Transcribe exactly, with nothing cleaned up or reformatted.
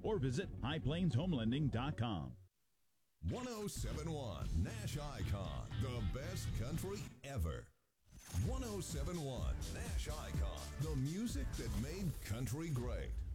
or visit high plains home lending dot com. one oh seven point one Nash Icon, the best country ever. one oh seven point one Nash Icon, the music that made country great.